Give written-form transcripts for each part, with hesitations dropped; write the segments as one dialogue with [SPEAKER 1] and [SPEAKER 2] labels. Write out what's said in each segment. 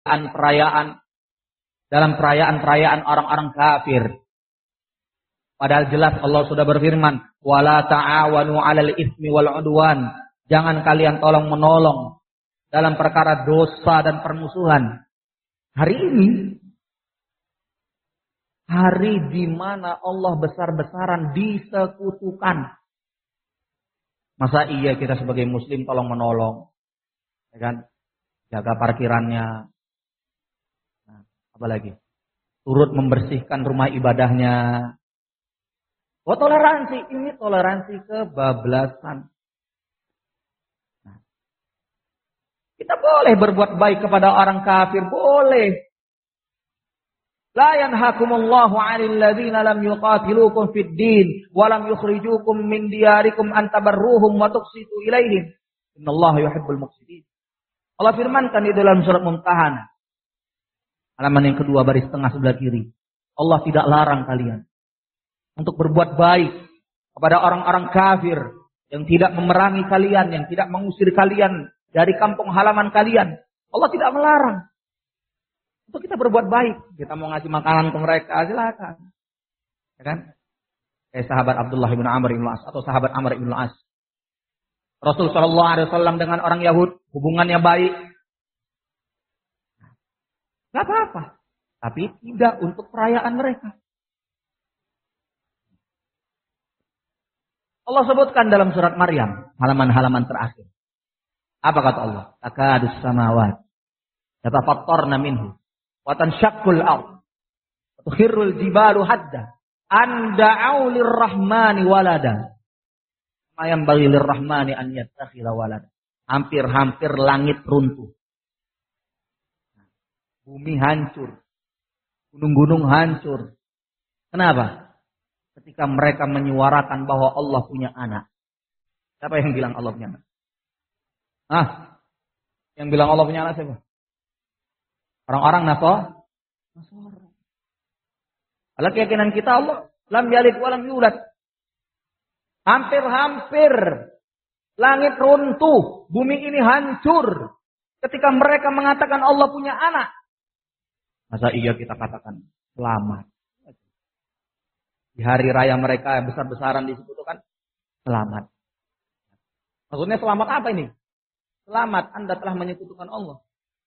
[SPEAKER 1] perayaan dalam perayaan-perayaan orang-orang kafir. Padahal jelas Allah sudah berfirman, wala ta'awanu 'alal itsmi wal 'udwan. Jangan kalian tolong menolong dalam perkara dosa dan permusuhan. Hari ini hari di mana Allah besar-besaran disekutukan. Masa iya kita sebagai muslim tolong menolong, ya kan? Jaga parkirannya. Nah, apalagi turut membersihkan rumah ibadahnya. Oh, toleransi, ini toleransi kebablasan. Nah, kita boleh berbuat baik kepada orang kafir, boleh. La yanhakumullahu 'anil ladzina lam yuqatilukum fid din wa lam yukhrijukum min diyarikum an tabarruhum wa tuqsitu ilaihim. Innallaha yuhibbul muqsitin. Allah firmankan di dalam surat Mumtahanah, halaman yang kedua baris tengah sebelah kiri. Allah tidak larang kalian untuk berbuat baik kepada orang-orang kafir yang tidak memerangi kalian, yang tidak mengusir kalian dari kampung halaman kalian. Allah tidak melarang untuk kita berbuat baik. Kita mau ngasih makanan ke mereka, silakan. Ya kan? Kayak sahabat Abdullah bin Amr bin As atau sahabat Amr bin As. Rasul sallallahu alaihi wasallam dengan orang Yahud hubungannya baik. Enggak apa-apa. Tapi tidak untuk perayaan mereka. Allah sebutkan dalam surat Maryam, halaman-halaman terakhir. Apa kata Allah? Takadus samawat yatafattarna minhu wa tanshaqqul ardh wa tukhirrul jibalu hadda an da'u lirrahmani walada. Mayam bagi lirrahmani an yattakhila walada. Hampir-hampir langit runtuh. Bumi hancur. Gunung-gunung hancur. Kenapa? Ketika mereka menyuarakan bahwa Allah punya anak. Siapa yang bilang Allah punya anak? Yang bilang Allah punya anak siapa? Orang-orang Nasara. Kalau keyakinan kita Allah lam yalid wa lam yulad. Hampir-hampir langit runtuh, bumi ini hancur ketika mereka mengatakan Allah punya anak. Masa iya kita katakan selamat? Di hari raya mereka yang besar-besaran di situ kan selamat. Maksudnya selamat apa ini? Selamat Anda telah menyekutukan Allah.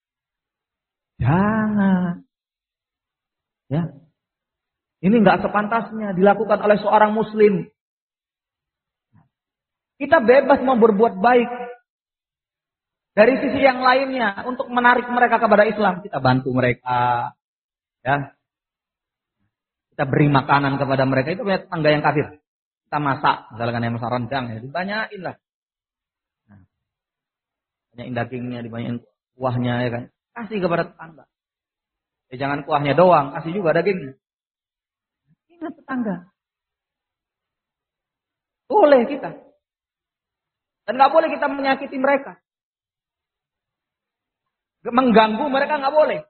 [SPEAKER 1] Jangan. Ya. Ini enggak sepantasnya dilakukan oleh seorang muslim. Kita bebas mau berbuat baik. Dari sisi yang lainnya untuk menarik mereka kepada Islam, kita bantu mereka. Ya. Kita beri makanan kepada mereka. Itu punya tetangga yang kafir. Kita masak, misalkan yang masak rendang, ya dibanyain lah. Nah, banyain dagingnya, dibanyain kuahnya, ya kan. Kasih kepada tetangga. Ya, jangan kuahnya doang, kasih juga dagingnya. Ingat tetangga. Boleh kita. Dan nggak boleh kita menyakiti mereka. Mengganggu mereka nggak boleh.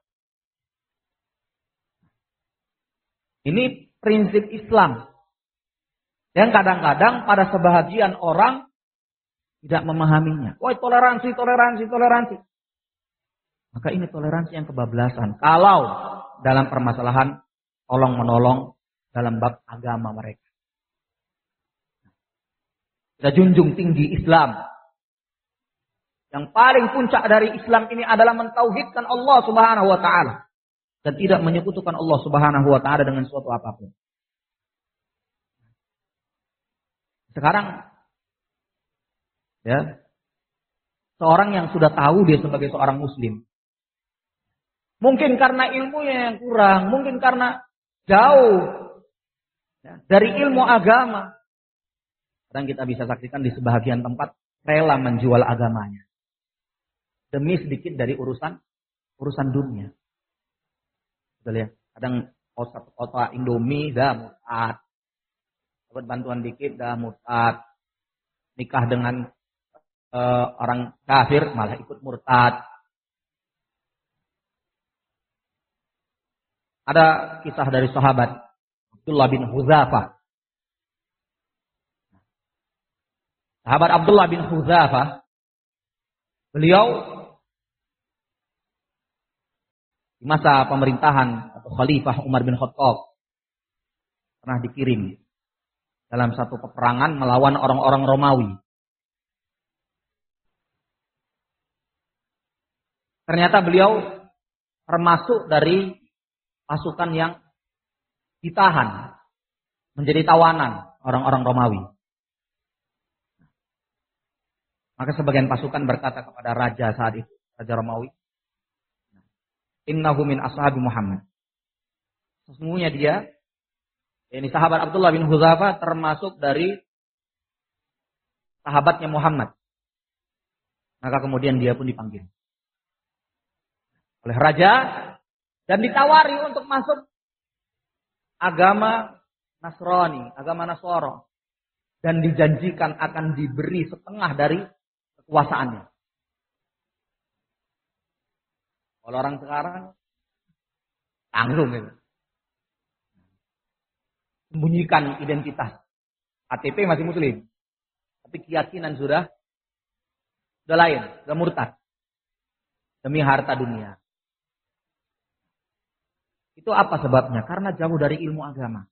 [SPEAKER 1] Ini prinsip Islam. Yang kadang-kadang pada sebahagian orang tidak memahaminya. Wah, toleransi. Maka ini toleransi yang kebablasan. Kalau dalam permasalahan tolong-menolong dalam bab agama mereka. Kita junjung tinggi Islam. Yang paling puncak dari Islam ini adalah mentauhidkan Allah Subhanahu wa taala dan tidak menyekutukan Allah Subhanahu wa taala dengan suatu apapun. Sekarang ya, seorang yang sudah tahu dia sebagai seorang muslim, mungkin karena ilmunya yang kurang, mungkin karena jauh ya, dari ilmu agama, dan kita bisa saksikan di sebahagian tempat rela menjual agamanya demi sedikit dari urusan dunia. Betul ya? Kadang kota Indomie dah murtad, dapat bantuan dikit dah murtad, nikah dengan orang kafir malah ikut murtad. Ada kisah dari sahabat Abdullah bin Hudzafah. Sahabat Abdullah bin Hudzafah, beliau di masa pemerintahan atau Khalifah Umar bin Khattab pernah dikirim dalam satu peperangan melawan orang-orang Romawi. Ternyata beliau termasuk dari pasukan yang ditahan, menjadi tawanan orang-orang Romawi. Maka sebagian pasukan berkata kepada raja saat itu, Raja Romawi, "Innahu min ashabi Muhammad." Sesungguhnya dia, ini sahabat Abdullah bin Hudzafah, termasuk dari sahabatnya Muhammad. Maka kemudian dia pun dipanggil oleh raja dan ditawari untuk masuk agama Nasrani, agama Nasoro, dan dijanjikan akan diberi setengah dari kekuasaannya. Kalau orang sekarang tanggung gitu. Sembunyikan identitas. KTP masih muslim, tapi keyakinan sudah lain, sudah murtad demi harta dunia. Itu apa sebabnya? Karena jauh dari ilmu agama.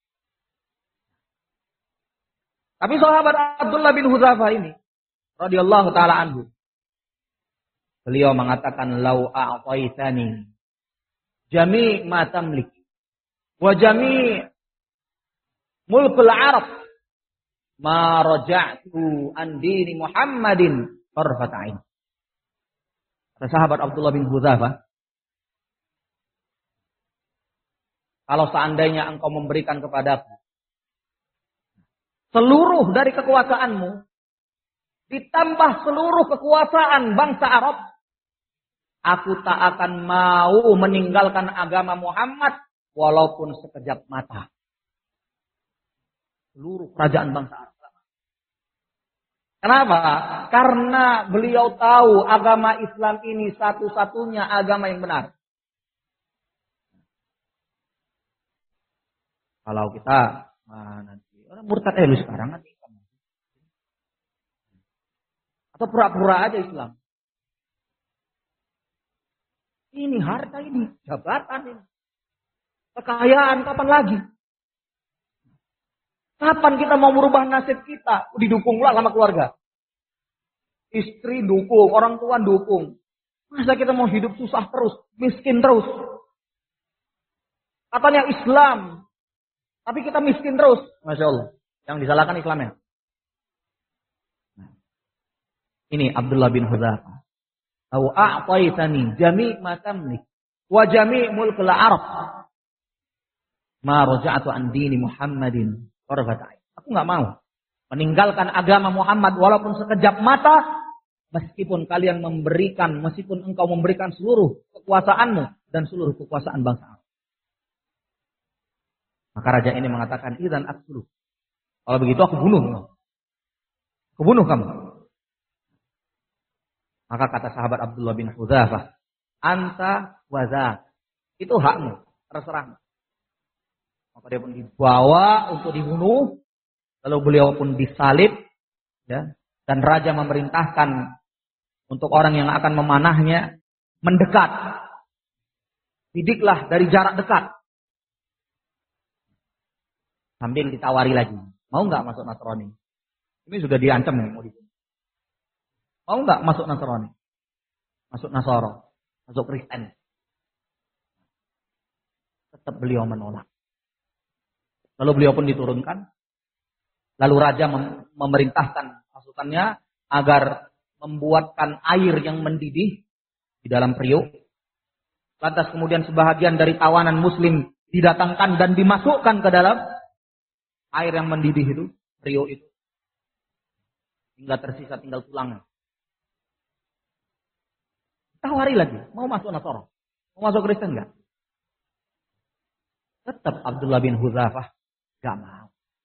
[SPEAKER 1] Tapi sahabat Abdullah bin Hudzafah ini, radhiyallahu taala anhu, beliau mengatakan, "Lau a'taitani jami' ma tamlik wa jami' mulkul Arab ma raja'tu an dini Muhammadin tarfat ain." Kata sahabat Abdullah bin Hudzafah, kalau seandainya engkau memberikan kepadaku seluruh dari kekuasaanmu, ditambah seluruh kekuasaan bangsa Arab, aku tak akan mau meninggalkan agama Muhammad walaupun sekejap mata. Seluruh kerajaan bangsa Arab. Kenapa? Karena beliau tahu agama Islam ini satu-satunya agama yang benar. Kalau kita nanti orang murtad lu sekarang nanti atau pura-pura aja Islam. Ini harta ini, jabatan ini, kekayaan kapan lagi? Kapan kita mau merubah nasib kita? Didukung pula sama keluarga. Istri dukung, orang tua dukung. Masa kita mau hidup susah terus, miskin terus? Katanya Islam, tapi kita miskin terus. Masya Allah. Yang disalahkan Islamnya. Ini Abdullah bin Hudzafah. Au a'taitani jami' ma tamlik wa jami' mulkul Arab ma raja'tu an dini Muhammadin tarfat ain. Aku enggak mau meninggalkan agama Muhammad walaupun sekejap mata, meskipun engkau memberikan seluruh kekuasaanmu dan seluruh kekuasaan bangsa Arab. Maka raja ini mengatakan, "Idzan aqtulu." Kalau begitu aku bunuh kamu. Aku bunuh kamu. Maka kata sahabat Abdullah bin Hudzafah, "Anta wa dzak." Itu hakmu, terserah. Maka dia pun dibawa untuk dibunuh, lalu beliau pun disalib, ya, dan raja memerintahkan untuk orang yang akan memanahnya mendekat. Didiklah dari jarak dekat. Sambil ditawari lagi, mau nggak masuk Nasrani? Ini sudah diancam nih, mau dibunuh. Mau nggak masuk Nasrani? Masuk Nasoro, masuk Kristen? Tetap beliau menolak. Lalu beliau pun diturunkan. Lalu raja memerintahkan pasukannya agar membuatkan air yang mendidih di dalam periuk. Lantas kemudian sebahagian dari tawanan Muslim didatangkan dan dimasukkan ke dalam air yang mendidih itu, periuk itu. Hingga tersisa tinggal tulangnya. Tawari lagi, mau masuk Nasara? Mau masuk Kristen enggak? Tetap Abdullah bin Hudzafah enggak mau.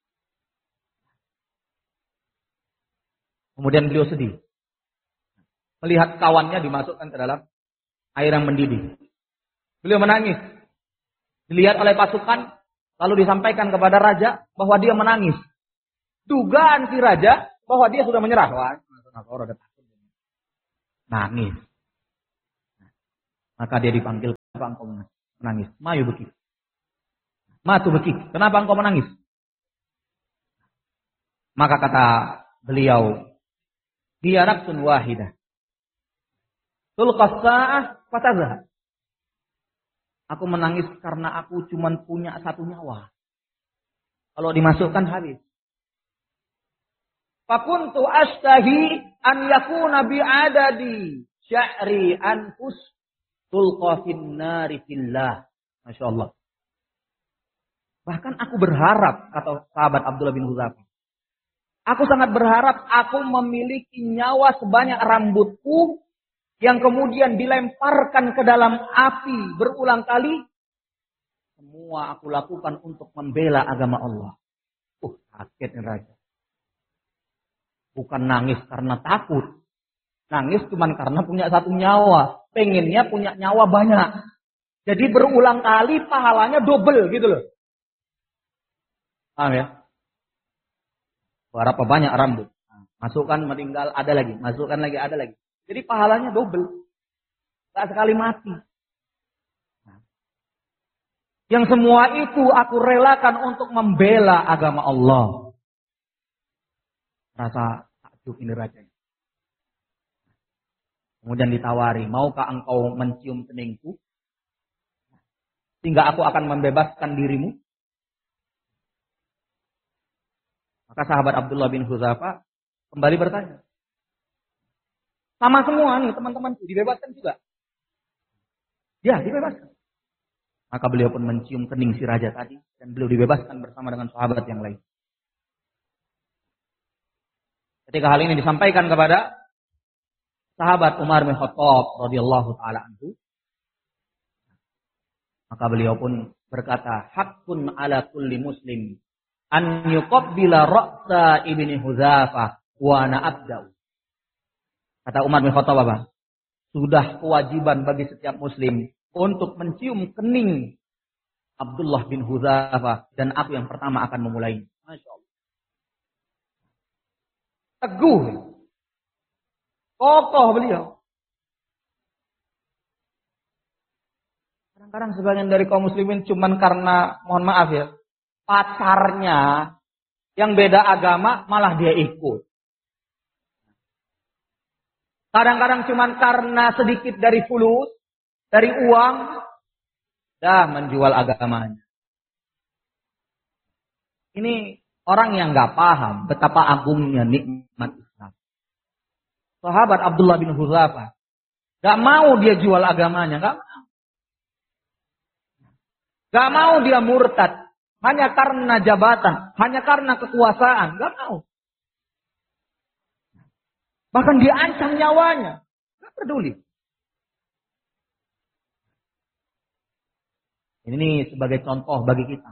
[SPEAKER 1] Kemudian beliau sedih melihat kawannya dimasukkan ke dalam air yang mendidih. Beliau menangis. Dilihat oleh pasukan, lalu disampaikan kepada raja bahwa dia menangis. Dugaan si raja bahwa dia sudah menyerah. Wah, nangis. Maka dia dipanggil engkau menangis? Ma yubki. Ma tubki. Kenapa engkau menangis? Maka kata beliau, hiya nafsun wahidah. Tulqas sa'ah fatazah. Aku menangis karena aku cuma punya satu nyawa. Kalau dimasukkan habis. Fakuntu astahi an yakuna bi'adadi sya'ri anfus tulqa fin nari fillah. Masya Allah. Bahkan aku berharap, kata sahabat Abdullah bin Hudzafah, aku sangat berharap aku memiliki nyawa sebanyak rambutku yang kemudian dilemparkan ke dalam api berulang kali. Semua aku lakukan untuk membela agama Allah. Sakit nih Raja. Bukan nangis karena takut. Nangis cuma karena punya satu nyawa. Pengennya punya nyawa banyak. Jadi berulang kali pahalanya double gitu loh. Paham ya? Berapa banyak rambut. Masukkan meninggal ada lagi. Masukkan lagi ada lagi. Jadi pahalanya double. Gak sekali mati. Yang semua itu aku relakan untuk membela agama Allah. Rasa takjub ini Raja. Kemudian ditawari, maukah engkau mencium keningku? Sehingga aku akan membebaskan dirimu. Maka sahabat Abdullah bin Hudzafah kembali bertanya. Sama semua nih teman-temanku, dibebaskan juga. Ya, dibebaskan. Maka beliau pun mencium kening si raja tadi. Dan beliau dibebaskan bersama dengan sahabat yang lain. Ketika hal ini disampaikan kepada sahabat Umar bin Khattab radhiyallahu taala anhu, maka beliau pun berkata, "Haqqun ala kulli muslim an yuqabbila ra'sa ibni Hudzafah wa ana abda'u." Kata Umar bin Khattab apa? Sudah kewajiban bagi setiap muslim untuk mencium kening Abdullah bin Hudzafah dan aku yang pertama akan memulainya. Masya Allah. Teguh. Kokoh beliau. Kadang-kadang sebagian dari kaum muslimin cuman karena, mohon maaf ya, pacarnya yang beda agama malah dia ikut. Kadang-kadang cuman karena sedikit dari fulus, dari uang, dah menjual agamanya. Ini orang yang gak paham betapa agungnya nikmat Islam. Sahabat Abdullah bin Hudzafah gak mau dia jual agamanya, gak mau. Gak mau dia murtad hanya karena jabatan, hanya karena kekuasaan, gak mau. Bahkan dia ancam nyawanya, gak peduli. Ini sebagai contoh bagi kita.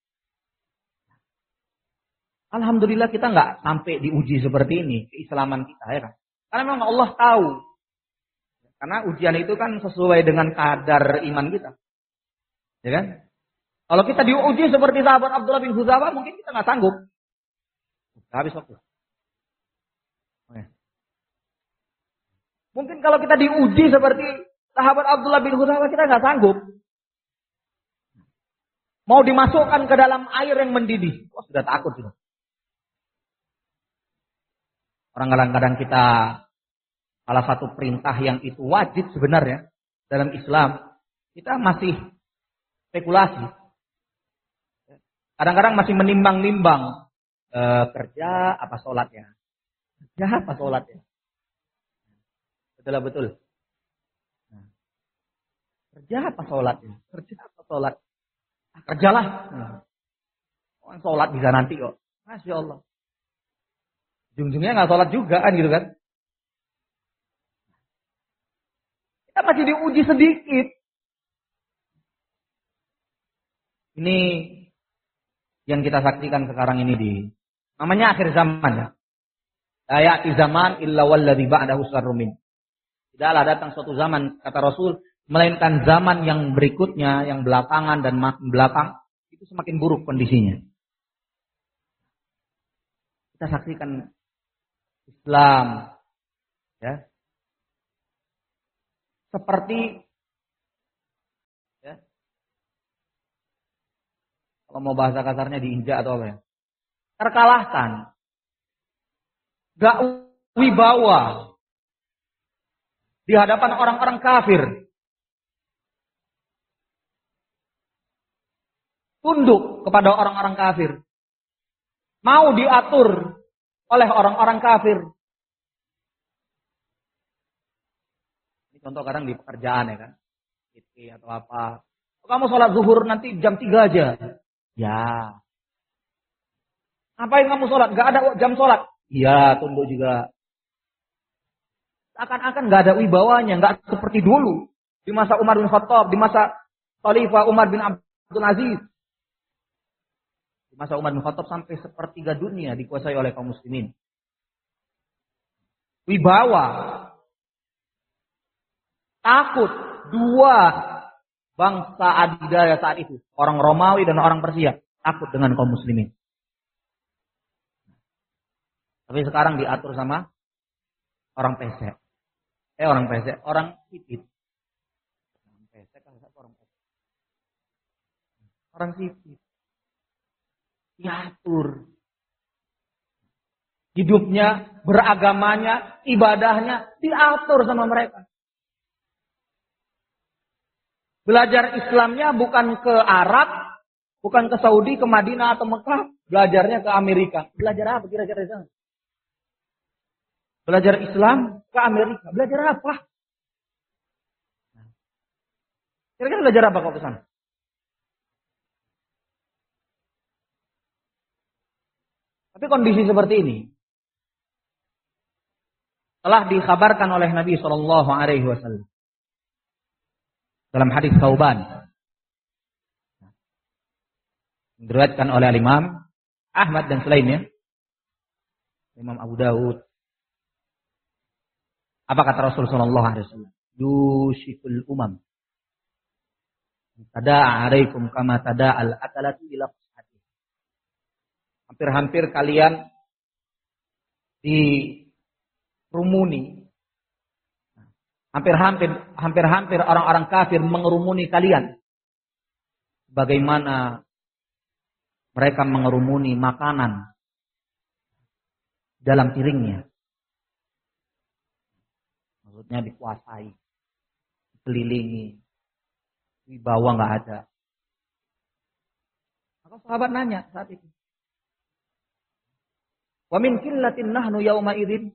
[SPEAKER 1] Alhamdulillah kita nggak sampai diuji seperti ini keislaman kita, ya kan? Karena memang Allah tahu. Karena ujian itu kan sesuai dengan kadar iman kita, ya kan? Kalau kita diuji seperti sahabat Abdullah bin Hudzafah, mungkin kita nggak sanggup. Habis waktu. Mungkin kalau kita diuji seperti sahabat Abdullah bin Hudzafah, kita nggak sanggup. Mau dimasukkan ke dalam air yang mendidih. Wah, sudah takut sudah. Orang kadang-kadang kita, salah satu perintah yang itu wajib sebenarnya dalam Islam, kita masih spekulasi. Kadang-kadang masih menimbang-nimbang. Kerja apa sholatnya? Kerja apa sholatnya? Betul. Kerja apa sholatnya? Kerja apa sholat? Kerjalah. Orang sholat bisa nanti kok. Masya Allah. Ujung-ujungnya nggak sholat juga kan gitu kan. Kita masih diuji sedikit. Ini yang kita saksikan sekarang ini namanya akhir zaman ya. La ya'ti zaman illa walladzi ba'dahu syarrun min. Tidaklah datang suatu zaman, kata Rasul, melainkan zaman yang berikutnya, yang belakangan dan makin belakang, itu semakin buruk kondisinya. Kita saksikan Islam, ya, seperti mau bahasa kasarnya diinjak atau apa ya? Terkalahkan. Gak wibawa di hadapan orang-orang kafir. Tunduk kepada orang-orang kafir. Mau diatur oleh orang-orang kafir. Ini contoh kadang di pekerjaan ya kan. Atau apa. Kamu sholat zuhur nanti jam 3 aja. Ya. Ngapain kamu sholat? Gak ada jam sholat. Iya, tunduk juga. Akan-akan gak ada wibawanya. Gak seperti dulu. Di masa Umar bin Khattab. Di masa Khalifah Umar bin Abdul Aziz. Di masa Umar bin Khattab sampai sepertiga dunia dikuasai oleh kaum muslimin. Wibawa. Takut. Dua bangsa adidaya saat itu. Orang Romawi dan orang Persia. Takut dengan kaum muslimin. Tapi sekarang diatur sama orang pesek. Orang pesek. Orang sipit. Orang pesek kan orang pesek. Orang sipit. Diatur. Hidupnya, beragamanya, ibadahnya diatur sama mereka. Belajar Islamnya bukan ke Arab, bukan ke Saudi, ke Madinah atau Mekah. Belajarnya ke Amerika. Belajar apa kira-kira di sana? Belajar Islam ke Amerika. Belajar apa? Kira-kira belajar apa kau ke sana? Tapi kondisi seperti ini telah dikhabarkan oleh Nabi SAW dalam hadis Thauban. Diriwayatkan oleh Imam Ahmad dan selainnya. Imam Abu Dawud. Apa kata Rasulullah SAW? Yushikul umam. Tada'a alaikum kama tada'al akalatu ila qas'ati. Hampir-hampir kalian dirumuni. Hampir-hampir orang-orang kafir mengerumuni kalian. Bagaimana mereka mengerumuni makanan dalam piringnya. Maksudnya dikuasai, dikelilingi, wibawa nggak ada. Maka sahabat nanya saat itu. Wa min qillatin nahnu yauma idzin.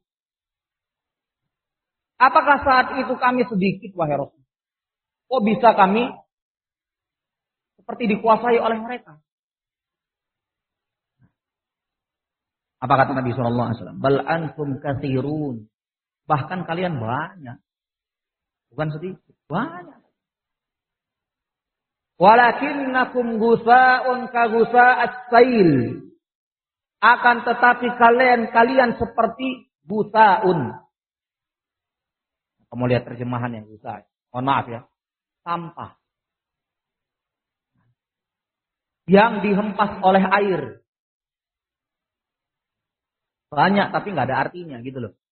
[SPEAKER 1] Apakah saat itu kami sedikit wahai Rasul? Kok bisa kami seperti dikuasai oleh mereka? Apa kata Nabi SAW? Bal antum katsirun. Bahkan kalian banyak. Bukan sedikit. Banyak. Walakinnakum gusa'un ka gusa'as sail. Akan tetapi kalian seperti gusa'un. Kamu lihat terjemahan yang gusa'. Mohon maaf ya. Sampah. Yang dihempas oleh air. Banyak tapi nggak ada artinya gitu loh.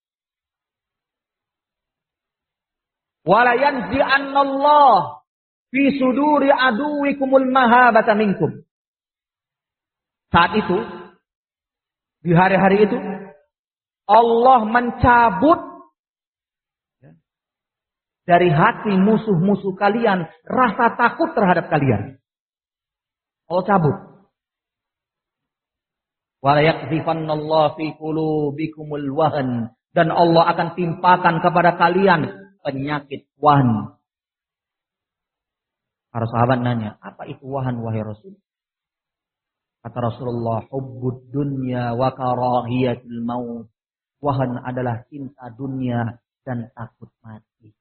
[SPEAKER 1] Wala yanzi'annallah fi suduri aduwikumul mahabata minkum. Saat itu, di hari-hari itu, Allah mencabut dari hati musuh-musuh kalian rasa takut terhadap kalian. Allah cabut. Wala yakzifannallahu fi qulubikumul wahn. Dan Allah akan timpakan kepada kalian penyakit wahan. Para sahabat nanya, apa itu wahan wahai Rasul? Kata Rasulullah, hubbud dunya wa karahiyatul maut. Wahan adalah cinta dunia dan takut mati.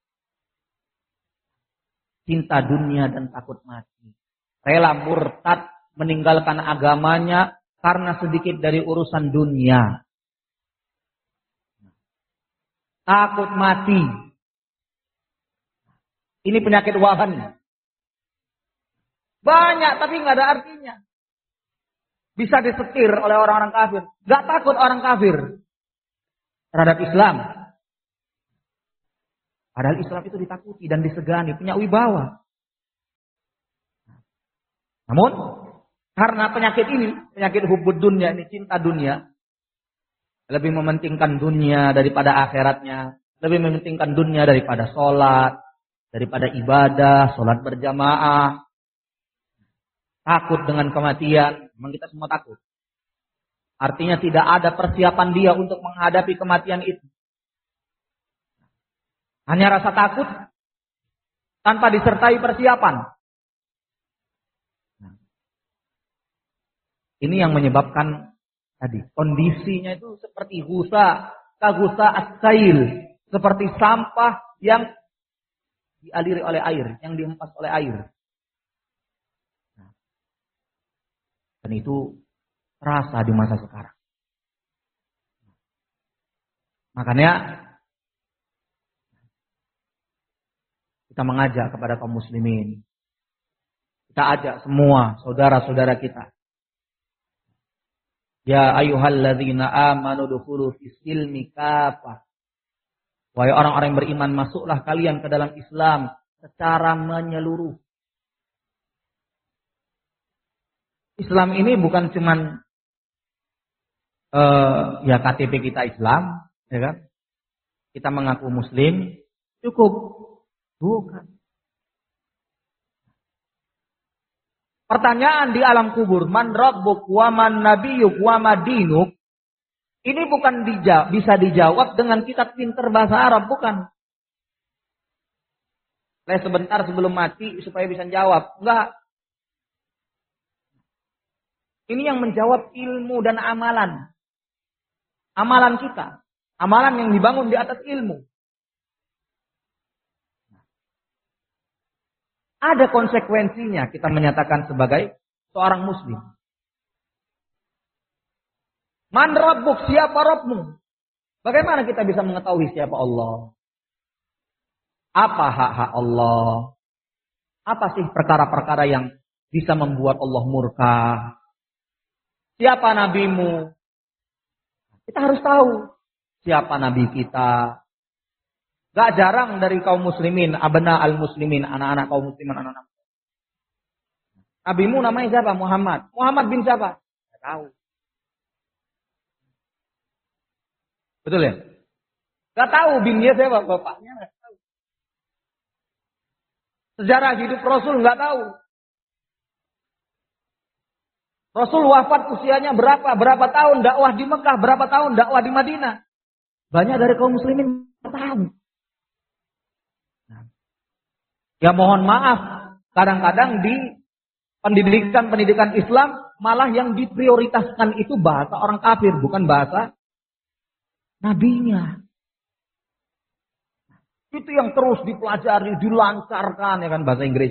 [SPEAKER 1] Cinta dunia dan takut mati. Rela murtad meninggalkan agamanya karena sedikit dari urusan dunia. Takut mati. Ini penyakit wahan. Banyak tapi nggak ada artinya. Bisa disetir oleh orang-orang kafir. Gak takut orang kafir terhadap Islam. Padahal Islam itu ditakuti dan disegani, punya wibawa. Namun Karena penyakit ini, penyakit hubud dunia ini, cinta dunia, lebih mementingkan dunia daripada akhiratnya, lebih mementingkan dunia daripada sholat, daripada ibadah, sholat berjamaah, takut dengan kematian. Memang kita semua takut. Artinya tidak ada persiapan dia untuk menghadapi kematian itu. Hanya rasa takut tanpa disertai persiapan. Ini yang menyebabkan tadi kondisinya itu seperti kagusa as-sail, seperti sampah yang dialiri oleh air, yang dihempas oleh air. Dan itu terasa di masa sekarang. Makanya kita mengajak kepada kaum muslimin. Kita ajak semua saudara-saudara kita. Ya ayyuhalladzina amanu dukhulu fis silmi kafah. Wahai orang-orang yang beriman, masuklah kalian ke dalam Islam secara menyeluruh. Islam ini bukan cuman ya KTP kita Islam, ya kan? Kita mengaku muslim, cukup. Bukan. Pertanyaan di alam kubur, man rabbuk wa man nabiyyuk wa madinuk, ini bukan bisa dijawab dengan kitab pinter bahasa Arab, bukan. Les sebentar sebelum mati supaya bisa jawab. Enggak. Ini yang menjawab ilmu dan amalan. Amalan kita. Amalan yang dibangun di atas ilmu. Ada konsekuensinya kita menyatakan sebagai seorang muslim. Man rabbuk, siapa Rabbmu? Bagaimana kita bisa mengetahui siapa Allah? Apa hak-hak Allah? Apa sih perkara-perkara yang bisa membuat Allah murka? Siapa nabimu? Kita harus tahu siapa nabi kita. Gak jarang dari kaum muslimin, abna al-muslimin, anak-anak kaum muslimin, anak-anak. Nabimu namanya siapa? Muhammad. Muhammad bin siapa? Gak tahu. Betul ya? Gak tahu bin dia siapa? Bapaknya gak tahu. Sejarah hidup Rasul gak tahu. Rasul wafat usianya berapa? Berapa tahun dakwah di Mekah? Berapa tahun dakwah di Madinah? Banyak dari kaum muslimin gak tahu. Ya mohon maaf, kadang-kadang di pendidikan Islam malah yang diprioritaskan itu bahasa orang kafir, bukan bahasa nabinya. Itu yang terus dipelajari, dilancarkan ya kan bahasa Inggris.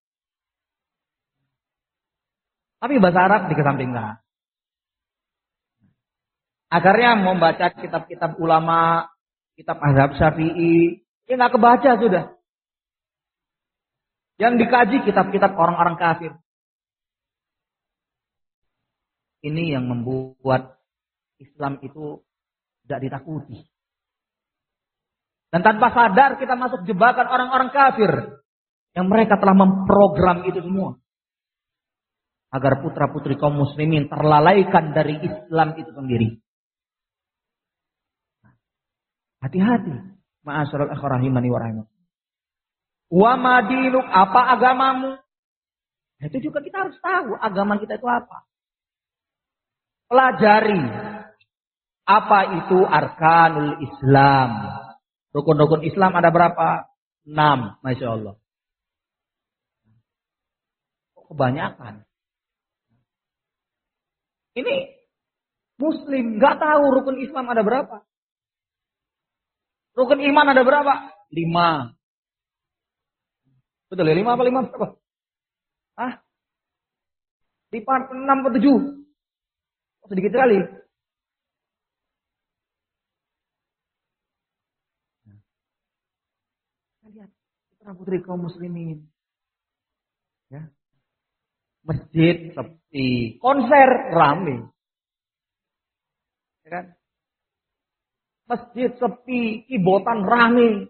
[SPEAKER 1] Tapi bahasa Arab dikesampingkan. Akhirnya membaca kitab-kitab ulama, kitab mazhab Syafi'i, ya nggak kebaca sudah. Yang dikaji kitab-kitab orang-orang kafir. Ini yang membuat Islam itu tidak ditakuti. Dan tanpa sadar kita masuk jebakan orang-orang kafir. Yang mereka telah memprogram itu semua. Agar putra-putri kaum muslimin terlalaikan dari Islam itu sendiri. Hati-hati. Ma'asyiral ikhwah rahimani wa rahimakumullah. Wa madinuk, apa agamamu? Itu juga kita harus tahu agama kita itu apa. Pelajari apa itu arkanul Islam. Rukun-rukun Islam ada berapa? 6, Masya Allah. Kebanyakan. Ini muslim gak tahu rukun Islam ada berapa. Rukun iman ada berapa? 5. Betul ya? 5 apa 5 berapa? Hah? 6 atau 7? Sedikit sekali. Lihat, putra putri kaum muslimin. Ya. Masjid sepi, konser rame. Ya kan? Masjid sepi, kibotan rame.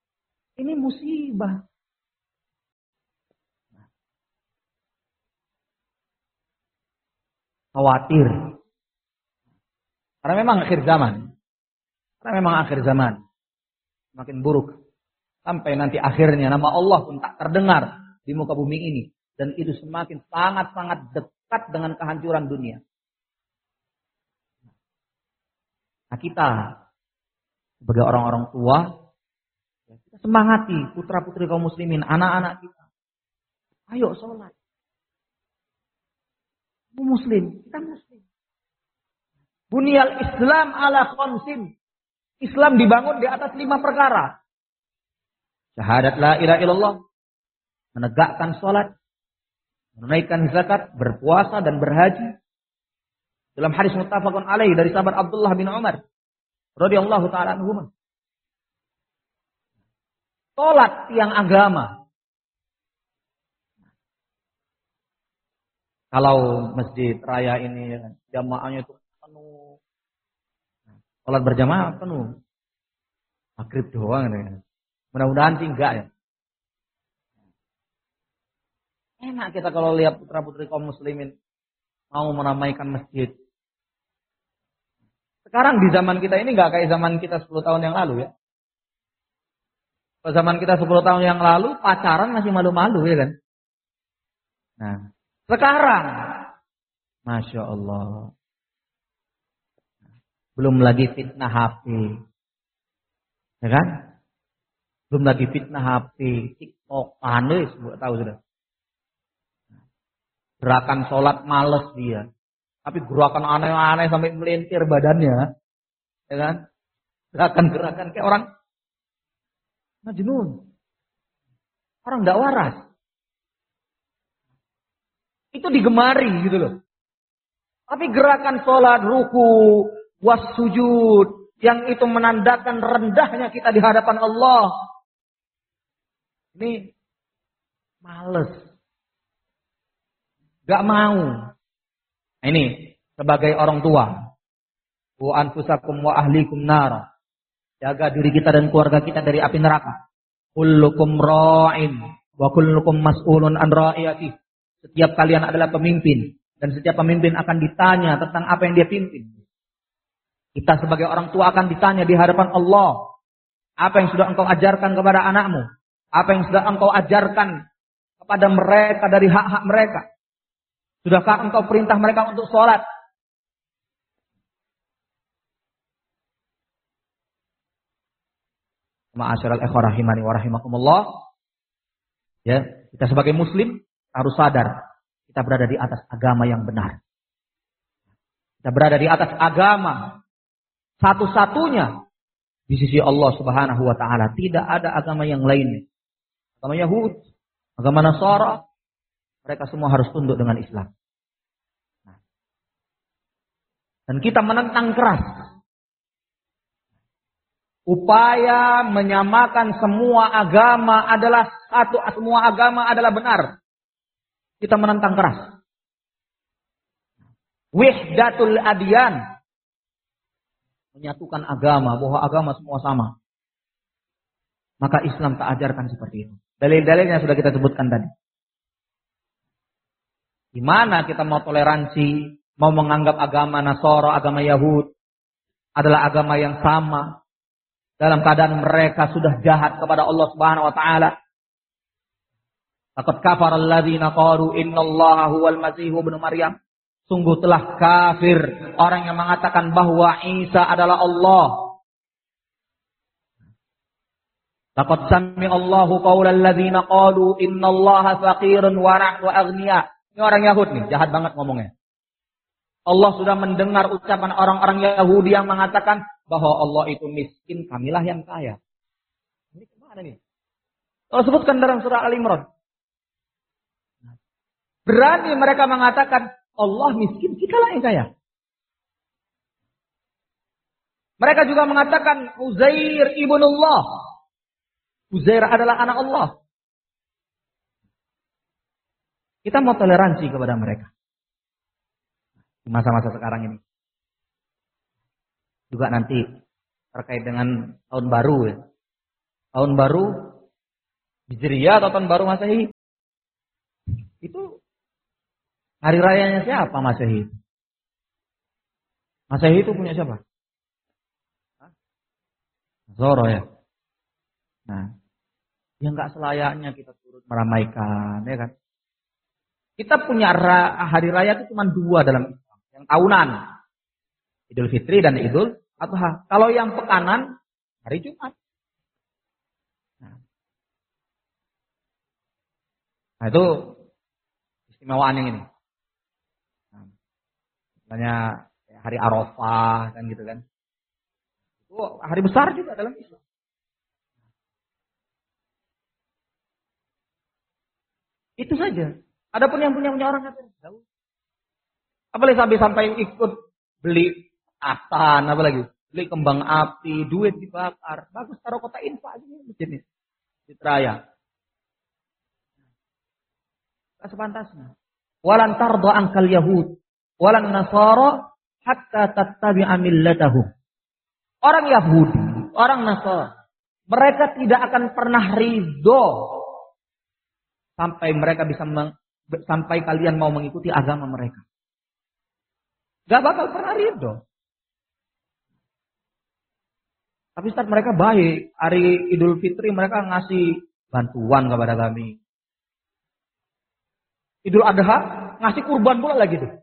[SPEAKER 1] Ini musibah. khawatir. Karena memang akhir zaman. Semakin buruk. Sampai nanti akhirnya nama Allah pun tak terdengar di muka bumi ini. Dan itu semakin sangat-sangat dekat dengan kehancuran dunia. Nah kita sebagai orang-orang tua, kita semangati putra-putri kaum muslimin, anak-anak kita. Ayo sholat. Muslim, kita muslim. Bunyal Islam ala khamsin. Islam dibangun di atas 5 perkara. Syahadat la ilaha illallah, menegakkan sholat, menunaikan zakat, berpuasa dan berhaji. Dalam hadis muttafaqun alaih dari sahabat Abdullah bin Umar radhiyallahu taala anhuma. Sholat tiang agama. Kalau masjid raya ini jamaahnya itu penuh. Sholat berjamaah penuh. Maghrib doang ya. Mudah-mudahan sih enggak ya. Enak kita kalau lihat putra-putri kaum muslimin mau meramaikan masjid. Sekarang di zaman kita ini enggak kayak zaman kita 10 tahun yang lalu ya. Pada zaman kita 10 tahun yang lalu pacaran masih malu-malu ya kan. Nah, sekarang Masya Allah. Belum lagi fitnah HP. Ya kan? Belum lagi fitnah HP, TikTok, panis, tahu sudah. Gerakan sholat males dia. Tapi gerakan aneh-aneh sampai melintir badannya. Ya kan? Gerakan-gerakan kayak orang majnun. Orang tidak waras. Itu digemari gitu loh. Tapi gerakan sholat, ruku, wassujud, yang itu menandakan rendahnya kita di hadapan Allah. Ini males. Gak mau. Nah, ini sebagai orang tua. Wa anfusakum wa ahlikum nar. Jaga diri kita dan keluarga kita dari api neraka. Kullukum ra'in wa kullukum mas'ulun an ra'iyati. Setiap kalian adalah pemimpin dan setiap pemimpin akan ditanya tentang apa yang dia pimpin. Kita sebagai orang tua akan ditanya di hadapan Allah. Apa yang sudah engkau ajarkan kepada anakmu? Apa yang sudah engkau ajarkan kepada mereka dari hak-hak mereka? Sudahkah engkau perintah mereka untuk sholat? Ma'asyiral ikhwah rahimani wa rahimakumullah. Ya, kita sebagai muslim harus sadar kita berada di atas agama yang benar. Kita berada di atas agama satu-satunya di sisi Allah Subhanahu wa taala. Tidak ada agama yang lainnya. Agama Yahudi, agama Nasara, mereka semua harus tunduk dengan Islam. Dan kita menentang keras upaya menyamakan semua agama adalah satu, semua agama adalah benar. Kita menentang keras. Wihdatul adyan, menyatukan agama, bahwa agama semua sama. Maka Islam tak ajarkan seperti itu. Dalil-dalilnya sudah kita sebutkan tadi. Di mana kita mau toleransi, mau menganggap agama Nasara, agama Yahud adalah agama yang sama, dalam keadaan mereka sudah jahat kepada Allah Subhanahu wa taala. Laqad kafara alladziina qalu innallaha huwal masiihu ibnu Maryam. Sungguh telah kafir orang yang mengatakan bahwa Isa adalah Allah. Laqad sami'allahu qaulal ladziina qalu innallaha faqirun wa nahnu aghnia. Ini orang Yahud nih, jahat banget ngomongnya. Allah sudah mendengar ucapan orang-orang Yahudi yang mengatakan bahwa Allah itu miskin, kamilah yang kaya. Ini kemana nih? Allah sebutkan dalam surah Al-Imran. Berani mereka mengatakan Allah miskin, kitalah yang kaya. Mereka juga mengatakan Uzair ibnullah. Uzair adalah anak Allah. Kita mau toleransi kepada mereka. Di masa-masa sekarang ini. Juga nanti terkait dengan tahun baru ya. Tahun baru Hijriyah atau tahun baru Masehi. Itu hari rayanya siapa Masehi? Masehi itu punya siapa? Zoro ya. Nah, ya nggak selayaknya kita turut meramaikan, ya kan? Kita punya hari raya itu cuma 2 dalam Islam. Yang tahunan, Idul Fitri dan Idul Adha. Kalau yang pekanan, hari Jumat. Nah itu istimewaan yang ini. Nah, misalnya hari Arafah kan gitu kan. Itu hari besar juga dalam Islam. Itu saja. Adapun yang punya orang kata jauh. Apalagi sampai ikut beli asan, apalagi beli kembang api, duit dibakar. Bagus taruh kota infak aja masjid ini. Masjid raya. Tak sepantasnya. Walan tarda angkal yahud, walan nasara hatta tattabi'a millatahum. Orang Yahudi, orang Nasara, mereka tidak akan pernah ridho sampai mereka bisa sampai kalian mau mengikuti agama mereka. Gak bakal pernah ridho. Tapi Ustaz mereka baik. Hari Idul Fitri mereka ngasih bantuan kepada kami. Idul Adha ngasih kurban pula lagi tuh.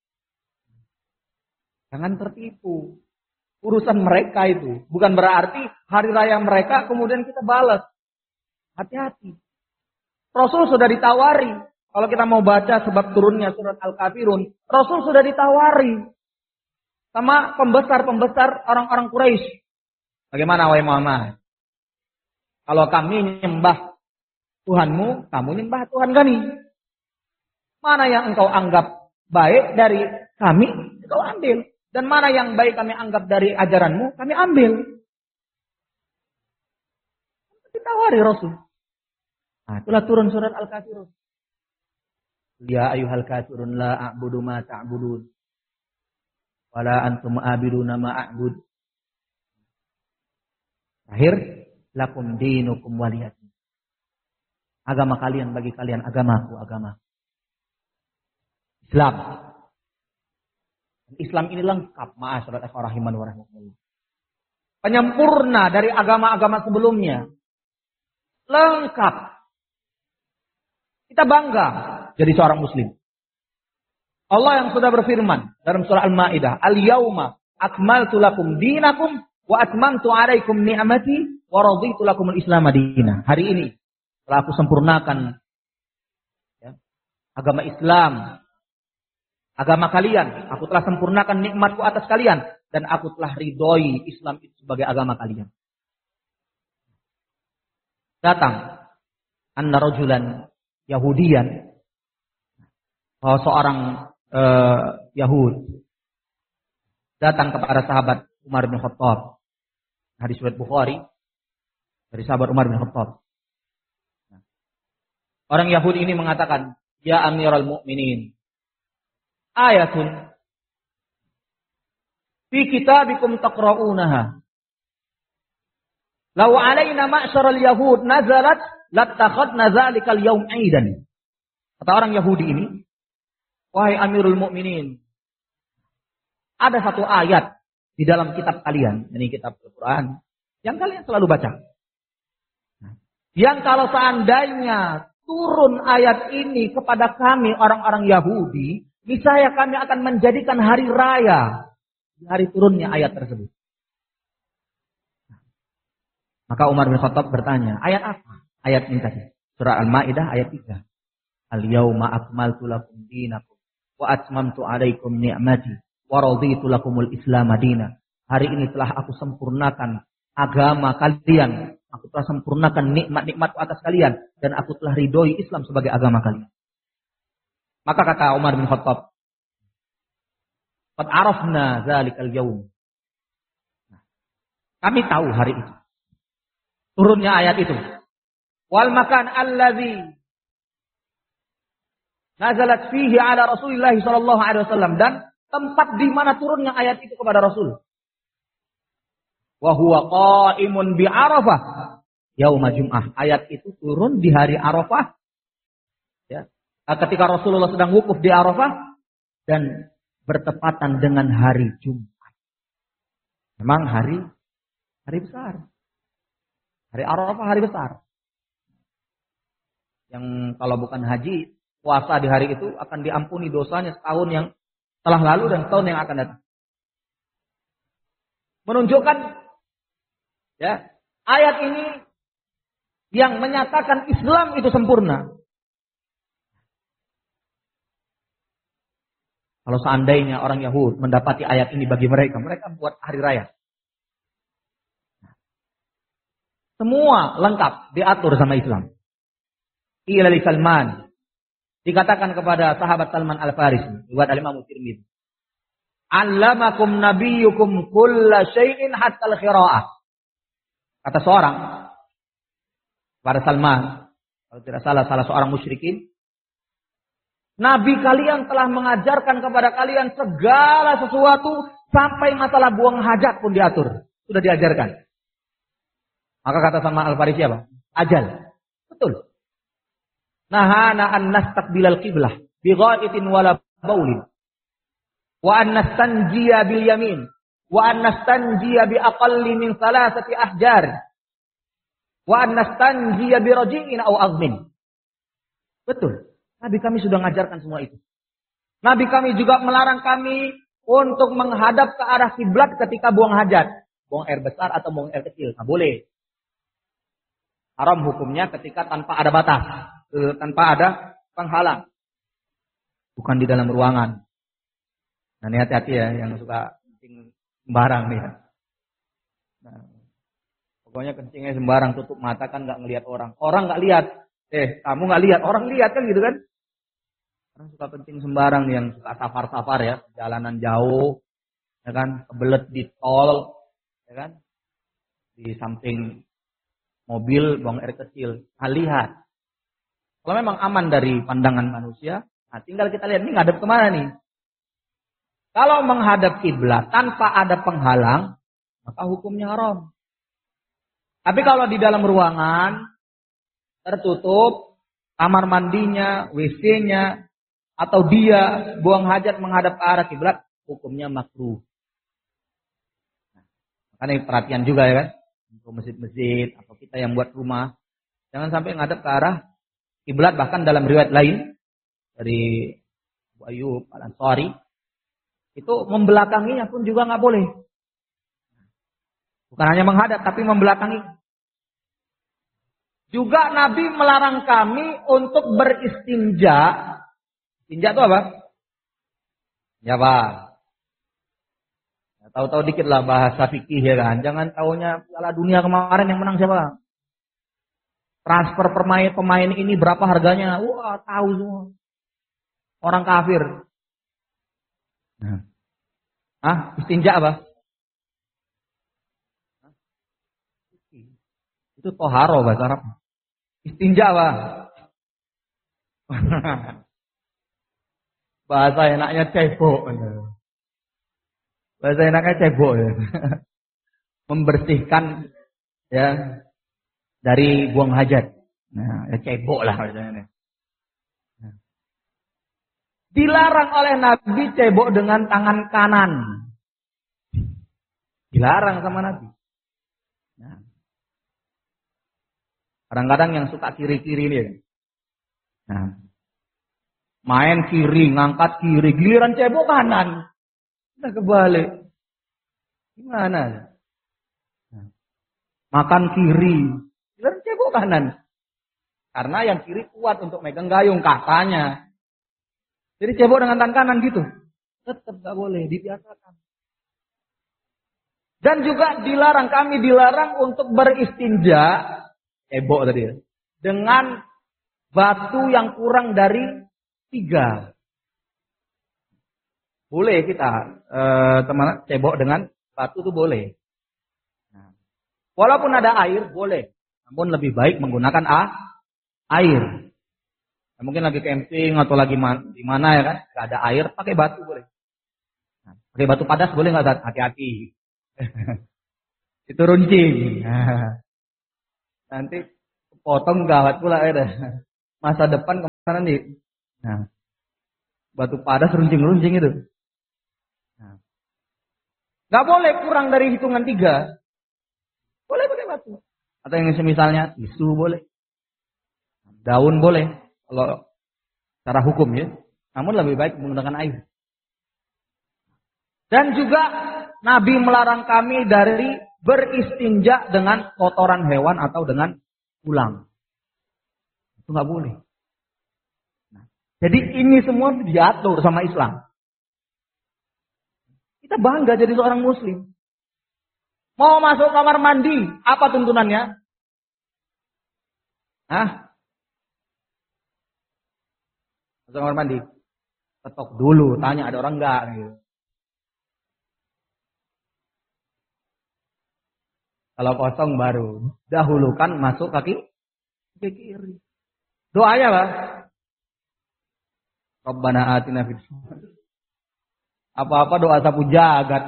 [SPEAKER 1] Jangan tertipu. Urusan mereka itu. Bukan berarti hari raya mereka kemudian kita balas. Hati-hati. Rasul sudah ditawari. Kalau kita mau baca sebab turunnya surat Al-Kafirun. Rasul sudah ditawari. Sama pembesar-pembesar orang-orang Quraisy. Bagaimana wahai Muhammad? Kalau kami nyembah Tuhanmu, kamu nyembah Tuhan kami. Mana yang engkau anggap baik dari kami, engkau ambil. Dan mana yang baik kami anggap dari ajaranmu, kami ambil. Ditawari Rasul. Nah, itulah turun surat Al-Kafirun. Ya ayyuhal kafirun la a'budu ma ta'budun. Wala antum a'biduna ma a'bud. Akhir lakum dinukum waliyadin. Agama kalian bagi kalian, agamaku, agama. Islam. Islam ini lengkap, ma'asyiral rahiman wa rahimakumullah. Penyempurna dari agama-agama sebelumnya. Lengkap. Kita bangga jadi seorang muslim. Allah yang sudah berfirman dalam surah Al-Maidah, "Al-yauma akmaltu lakum dinakum wa atmamtu 'alaikum ni'mati wa raditu lakumul Islam madina." Hari ini telah aku sempurnakan ya, agama Islam, agama kalian. Aku telah sempurnakan nikmatku atas kalian dan aku telah ridhoi Islam itu sebagai agama kalian. Datang anna rajulan Yahudian, seorang Yahud datang kepada sahabat Umar bin Khattab. Hadis riwayat Bukhari dari sahabat Umar bin Khattab. Orang Yahudi ini mengatakan, "Ya Amirul Mukminin, ayatun fi kitabikum taqra'unaha. Law 'alaina ma'syaral yahud nazalat lattakhadna dzalikal yaum 'aidan." Kata orang Yahudi ini, "Wahai Amirul Mukminin, ada satu ayat di dalam kitab kalian, ini kitab Al-Qur'an, yang kalian selalu baca. Yang kalau seandainya turun ayat ini kepada kami orang-orang Yahudi, niscaya kami akan menjadikan hari raya di hari turunnya ayat tersebut." Maka Umar bin Khattab bertanya, ayat apa? Ayat ini tadi, surah Al-Maidah ayat 3. "Al-yauma akmaltu lakum dinakum wa atmamtu 'alaikum ni'mati wa raditu lakumul Islam madina." Hari ini telah aku sempurnakan agama kalian. Aku telah sempurnakan nikmat-nikmatku atas kalian dan aku telah ridhoi Islam sebagai agama kalian. Maka kata Umar bin Khattab, "Qad arafna dzalikal yaum." Kami tahu hari itu. Turunnya ayat itu. Wal makan allazi nazalat fihi ala Rasulillah sallallahu alaihi wasallam, dan tempat di mana turunnya ayat itu kepada Rasul. Wa huwa qa'imun bi Arafah yauma Jum'ah. Ayat itu turun di hari Arafah. Ya. Ketika Rasulullah sedang wukuf di Arafah dan bertepatan dengan hari Jumat. Memang hari besar. Hari Arafah hari besar. Yang kalau bukan haji, puasa di hari itu akan diampuni dosanya setahun yang telah lalu dan setahun yang akan datang. Menunjukkan ya, ayat ini yang menyatakan Islam itu sempurna. Kalau seandainya orang Yahudi mendapati ayat ini bagi mereka, mereka buat hari raya. Semua lengkap diatur sama Islam. Qila li Salman, dikatakan kepada sahabat Salman Al-Farisi, riwayat Imam Tirmidzi. Allamakum nabiyyukum kulla syai'in hatta al-qira'ah. Kata seorang kepada Salman, kalau tidak salah seorang musyrikin, Nabi kalian telah mengajarkan kepada kalian segala sesuatu sampai masalah buang hajat pun diatur. Sudah diajarkan. Maka kata Salman Al-Farisi apa? Ajal. Betul. Nahana an nastaqbilal qiblah bi ghaitin wala baulin. Wa an nastanjiya bil yamin. Wa an nastanjiya bi aqalli min thalathati ahjar. Wa an nastanjiya bi raji'in aw azmin. Betul. Nabi kami sudah mengajarkan semua itu. Nabi kami juga melarang kami untuk menghadap ke arah kiblat ketika buang hajat. Buang air besar atau buang air kecil. Nah, boleh. Haram hukumnya ketika tanpa ada batas. Tanpa ada penghalang. Bukan di dalam ruangan. Nah, ini hati-hati ya yang suka kencing sembarang nih. Nah, pokoknya kencingnya sembarang, tutup mata kan nggak ngelihat orang. Orang nggak lihat. Kamu nggak lihat, orang lihat kan gitu kan? Orang suka kencing sembarang nih, yang suka safar-safar ya, jalanan jauh, ya kan, kebelet di tol, ya kan, di samping mobil buang air kecil. Nah, lihat. Kalau memang aman dari pandangan manusia, nah tinggal kita lihat ini ngadep kemana nih. Kalau menghadap kiblat tanpa ada penghalang, maka hukumnya haram. Tapi kalau di dalam ruangan tertutup, kamar mandinya, WC-nya, atau dia buang hajat menghadap ke arah kiblat, hukumnya makruh. Nah, makanya perhatian juga ya kan, untuk masjid-masjid atau kita yang buat rumah, jangan sampai menghadap ke arah kiblat. Bahkan dalam riwayat lain dari Abu Ayyub Al-Ansari, itu membelakanginya pun juga nggak boleh. Bukan hanya menghadap, tapi membelakangi. Juga Nabi melarang kami untuk beristinja. Istinja itu apa? Ya Pak. Ya, tahu-tahu dikit lah bahasa fikih ya kan. Jangan taunya Piala Dunia kemarin yang menang siapa? Transfer pemain ini berapa harganya? Wah, tahu semua. Orang kafir. Nah. Istinja apa? Itu toharo bahasa Arab. Istinja apa? Bahasa enaknya cebok. Bahasa enaknya cebok ya. Membersihkan ya dari buang hajat. Nah, ya cebok lah bahasanya. Nah. Dilarang oleh Nabi cebok dengan tangan kanan. Dilarang sama Nabi. Nah. Kadang-kadang yang suka kiri-kiri ini. Nah. Main kiri, ngangkat kiri, giliran cebok kanan. Kita kebalik. Gimana? Nah. Makan kiri, giliran cebok kanan. Karena yang kiri kuat untuk megang gayung katanya. Jadi cebok dengan tangan kanan gitu. Tetap gak boleh, dibiasakan. Dan juga kami dilarang untuk beristinja, cebok tadi ya, dengan batu yang kurang dari 3. Boleh kita teman cebok dengan batu itu boleh. Nah, walaupun ada air boleh, namun lebih baik menggunakan air. Nah, mungkin lagi camping atau lagi di mana ya kan, nggak ada air, pakai batu boleh. Nah, pakai batu padas boleh nggak? Hati-hati. Itu runcing. Nah, nanti potong gawat pula ya. Masa depan kemana nih? Nah, batu padas runcing-runcing itu. Nah. Nggak boleh kurang dari hitungan 3. Boleh pakai batu. Atau yang semisalnya tisu boleh. Daun boleh. Kalau secara hukum ya. Namun lebih baik menggunakan air. Dan juga Nabi melarang kami dari beristinja dengan kotoran hewan atau dengan tulang. Itu nggak boleh. Nah, jadi ini semua diatur sama Islam. Kita bangga jadi seorang muslim. Mau masuk kamar mandi, apa tuntunannya? Hah? Masuk kamar mandi. Ketok dulu, tanya ada orang enggak gitu. Kalau kosong baru dahulukan masuk kaki kiri. Doanya apa? Rabbana atina fid dunya. Apa-apa doa sapu jagat.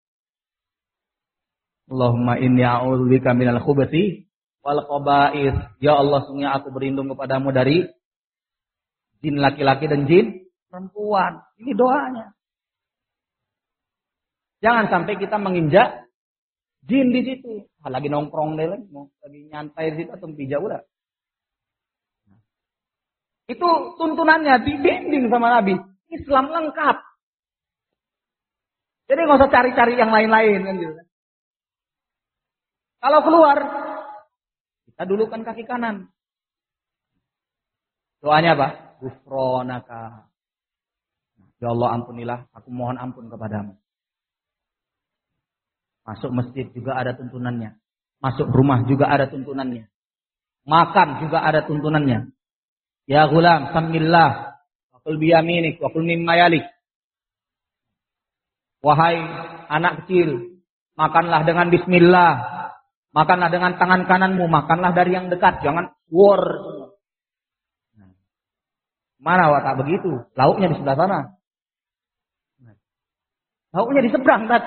[SPEAKER 1] Allahumma inni a'udzubika minal khubuthi wal khaba'ith. Ya Allah, sungguh aku berlindung kepadamu dari jin laki-laki dan jin perempuan. Ini doanya. Jangan sampai kita menginjak jin di situ. Lagi nongkrong deh lagi, lagi nyantai di situ atau pijak udah. Itu tuntunannya dibimbing sama Nabi. Islam lengkap. Jadi nggak usah cari-cari yang lain-lain kan gitu. Kalau keluar, kita dulukan kaki kanan. Doanya apa? Ghufronaka. Ya Allah, ampunilah, aku mohon ampun kepadamu. Masuk masjid juga ada tuntunannya. Masuk rumah juga ada tuntunannya. Makan juga ada tuntunannya. Ya ghulam, samillah, wa kul biyaminik, wa kul mimma yalik. Wahai anak kecil, makanlah dengan bismillah. Makanlah dengan tangan kananmu, makanlah dari yang dekat, jangan war. Mana watak begitu? Lauknya di sebelah sana. Lauknya di seberang, Tat.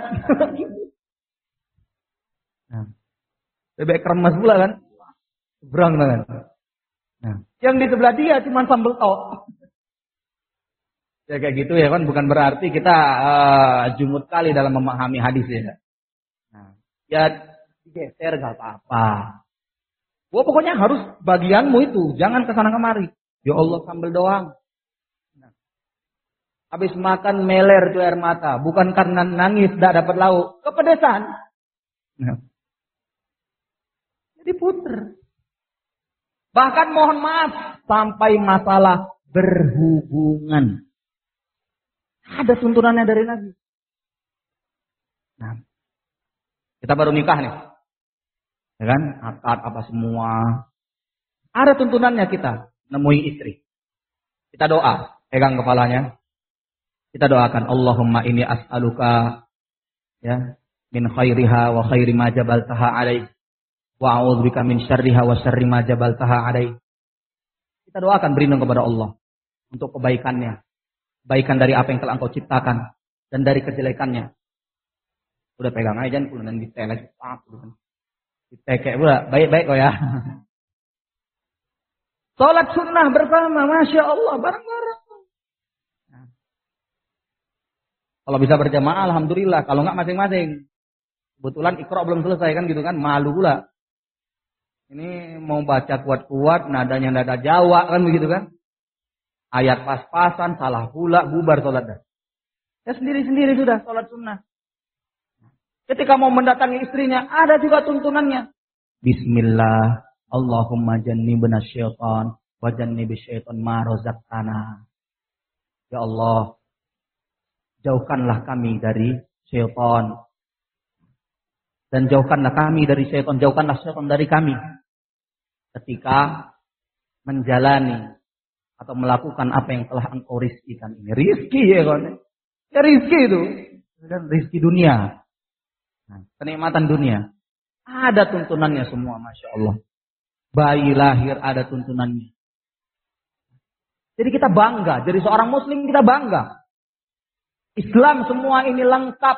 [SPEAKER 1] Bebek kremes pula kan? Seberang kan? Nah, yang di sebelah dia cuma sambal tok. Ya kayak gitu ya kan, bukan berarti kita jumut kali dalam memahami hadis ya. Nah, ya digeser gak apa-apa. Gua pokoknya harus bagianmu itu, jangan kesana kemari. Ya Allah, sambal doang. Nah, habis makan meler tuh air mata, bukan karena nangis tidak dapat lauk, kepedesan. Nah, jadi puter. Bahkan mohon maaf sampai masalah berhubungan. Ada tuntunannya dari Nabi. Nah, kita baru nikah nih. Ya kan? Akad apa semua. Ada tuntunannya kita nemui istri. Kita doa, pegang kepalanya. Kita doakan, Allahumma inni as'aluka ya min khairiha wa khairi ma jabaltaha alaih. Wa a'udzubika min syarriha wa syarri ma jabaltaha alaih. Kita doakan berlindung kepada Allah untuk kebaikannya. Baikan dari apa yang telah engkau ciptakan dan dari kejelekannya. Udah pegang aja jangan kemudian ditelek ditekek pula. Baik-baik kok ya. Salat sunnah bersama, Masya Allah, bareng-bareng. Nah. Kalau bisa berjamaah, alhamdulillah. Kalau enggak masing-masing. Kebetulan Iqra belum selesai kan gitu kan, malu pula. Ini mau baca kuat-kuat, nadanya nada Jawa kan begitu kan. Ayat pas-pasan, salah pula, bubar sholat dah. Ya sendiri-sendiri sudah sholat sunnah. Ketika mau mendatangi istrinya, ada juga tuntunannya. Bismillah, Allahumma jannibna syaitan, wa jannibi syaitan ma razaqtana. Ya Allah, jauhkanlah kami dari syaitan. Dan jauhkanlah kami dari syaitan, jauhkanlah syaitan dari kami. Ketika menjalani atau melakukan apa yang telah engkau rizkikan ini. Rizki ya kawan. Ya rizki itu. Dan rizki dunia. Nah, kenikmatan dunia. Ada tuntunannya semua, Masya Allah. Bayi lahir ada tuntunannya. Jadi kita bangga. Jadi seorang muslim kita bangga. Islam semua ini lengkap.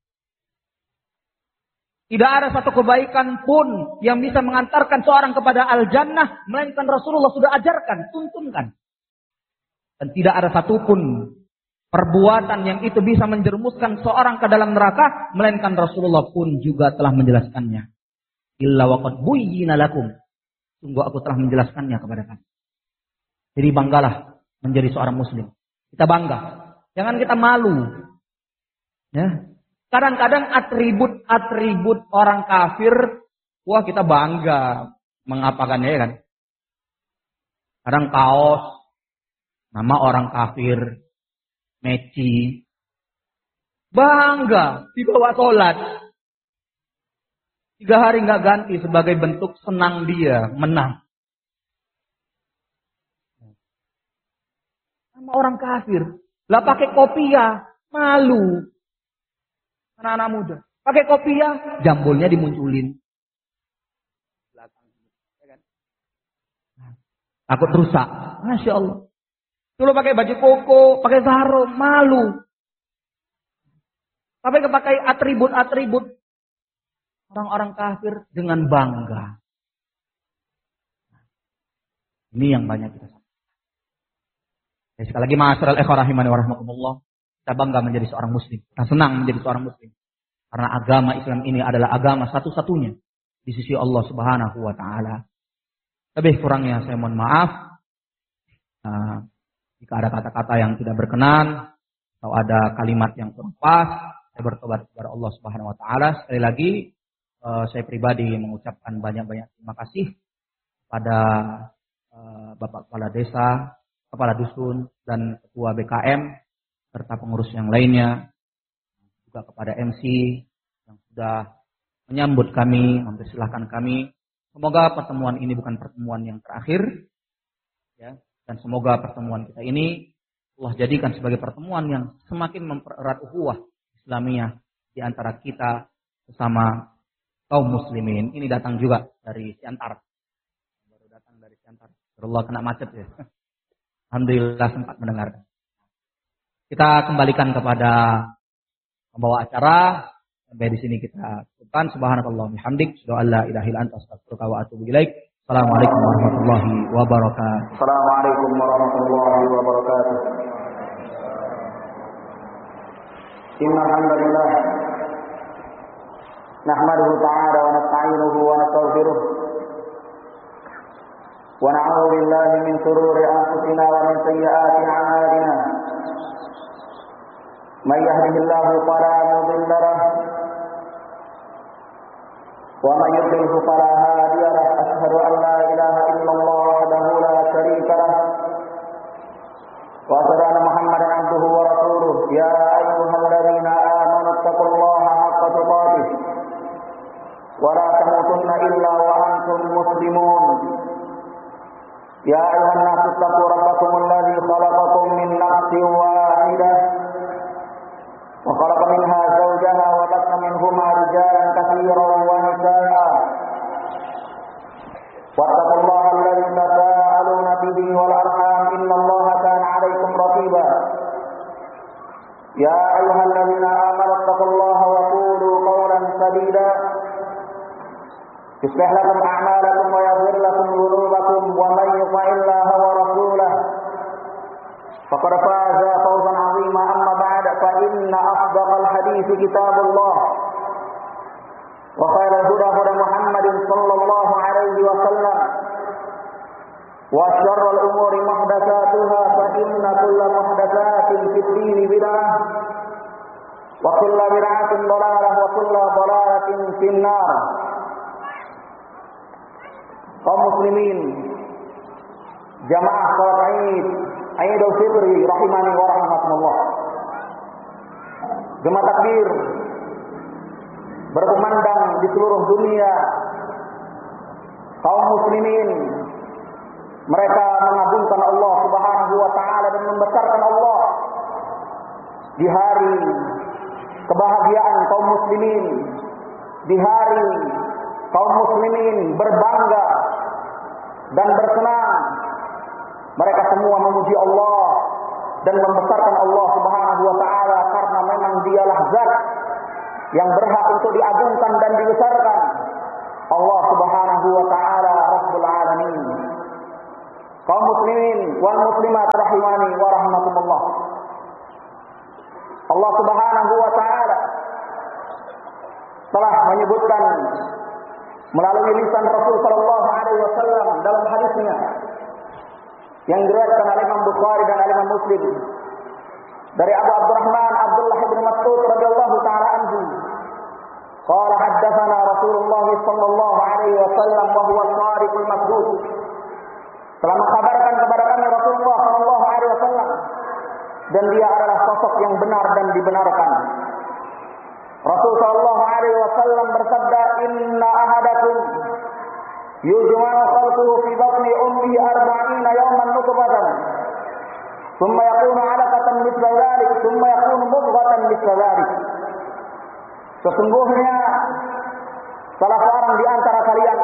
[SPEAKER 1] Tidak ada satu kebaikan pun yang bisa mengantarkan seorang kepada al-jannah. Melainkan Rasulullah sudah ajarkan, tuntunkan. Dan tidak ada satupun perbuatan yang itu bisa menjerumuskan seorang ke dalam neraka, melainkan Rasulullah pun juga telah menjelaskannya. Illa waqad buyyina lakum. Sungguh aku telah menjelaskannya kepada kamu. Jadi banggalah menjadi seorang muslim. Kita bangga. Jangan kita malu. Ya. Kadang-kadang atribut orang kafir, wah kita bangga mengapakannya ya kan. Kadang kaos, nama orang kafir, meci, bangga dibawa sholat. 3 hari nggak ganti sebagai bentuk senang dia menang. Sama orang kafir, lah pakai kopiah, malu. Anak-anak muda, pakai kopiah, jambulnya dimunculin. Takut rusak, masya Allah. Dulu pakai baju koko, pakai sarung, malu. Tapi kepakai atribut-atribut orang-orang kafir dengan bangga. Ini yang banyak kita sampaikan. Sekali lagi ma'asyiral ikhwah rahimani wa rahmakumullah. Kita bangga menjadi seorang muslim. Kita senang menjadi seorang muslim. Karena agama Islam ini adalah agama satu-satunya di sisi Allah Subhanahu wa taala. Lebih kurangnya saya mohon maaf. Jika ada kata-kata yang tidak berkenan atau ada kalimat yang kurang pas, saya bertobat kepada Allah Subhanahu wa taala. Sekali lagi saya pribadi mengucapkan banyak-banyak terima kasih pada Bapak Kepala Desa, Kepala Dusun, dan Ketua BKM, serta pengurus yang lainnya, juga kepada MC yang sudah menyambut kami, mempersilahkan kami. Semoga pertemuan ini bukan pertemuan yang terakhir, ya, dan semoga pertemuan kita ini Allah jadikan sebagai pertemuan yang semakin mempererat ukhuwah Islamiyah di antara kita sesama kaum muslimin. Ini datang juga dari Siantar. Baru datang dari Siantar. Allah kena macet ya. Alhamdulillah sempat mendengar. Kita kembalikan kepada pembawa acara. Sampai di sini kita cukupkan. Subhanakallah bihamdik. Asyhadu an la ilaha illa anta astaghfiruka wa atubu ilaik. Assalamualaikum warahmatullahi wabarakatuh.
[SPEAKER 2] Assalamualaikum warahmatullahi wabarakatuh. Innal hamdalillah nahmaduhu ta'ala wa nasta'inuhu wa nastaghfiruh. Wa na'udzu billahi min shururi anfusina wa min sayyiati a'malina. May yahdihillahu fala mudilla lahu wa may yudlil fala hadiya lahu. Asyhadu an la ilaha illallah wahdahu la syarika lahu wa asyhadu anna Muhammadan abduhu wa rasuluh. Ya ayyuhalladzina amanu taqullaha haqqa tuqatih wa la tamutunna illa wa antum muslimun. Ya ayuhan nasu taqu rabbakumul ladzi khalaqakum min nafsin wahidah wa khalaqa minha zawjaha wa bassa minhuma rijalan katsiran wa nisaa'a. Wattaqullaha alladzi tasaaluna bihi wal arham innallaha kana 'alaykum raqiba. Ya ayyuhalladzina amanu taqullaha wa qulu qawlan sadida يصلح لكم أعمالكم ويغفر لكم ذنوبكم ومن يطع الله ورسوله فقد فاز فوزا عظيما. أما بعد فإن أصدق الحديث كتاب الله وخير الهدى هدى محمد صلى الله عليه وسلم وشر الأمور محدثاتها فإن كل محدثات في الدين بدعة وكل بدعة ضلالة وكل ضلالة في النار. Kaum muslimin, jamaah salat Idul Fitri rahimani wa rahmatullah. Gema takbir berkumandang di seluruh dunia. Kaum muslimin mereka mengagungkan Allah Subhanahu wa taala dan membesarkan Allah di hari kebahagiaan kaum muslimin, di hari kaum muslimin berbangga dan bersenang. Mereka semua memuji Allah dan membesarkan Allah Subhanahu wa taala karena memang Dialah zat yang berhak untuk diagungkan dan dibesarkan. Allah Subhanahu wa taala Rabbul Alamin. Kaum muslimin wal muslimat rahimani wa rahmatullah. Allah Subhanahu wa taala telah menyebutkan melalui lisan Rasul sallallahu alaihi wasallam dalam hadisnya yang diriwayatkan oleh Imam Bukhari dan Imam Muslim dari Abu Abdurrahman Abdullah bin Mas'ud radhiyallahu taala anhu, qala haddatsana Rasulullah sallallahu alaihi wasallam wa huwa as-sadiqul masduq. Telah mengkabarkan kepada kami Rasulullah sallallahu alaihi wasallam dan dia adalah sosok yang benar dan dibenarkan. Rasul sallallahu alaihi wasallam bersabda, "Inna ahadakum yujma'u khalquhu fi batni ummihi 40 yawman nutfatan, thumma yakunu 'alaqatan mithla dhalik, thumma yakunu mudghatan mithla dhalik." Sesungguhnya salah seorang di antara kalian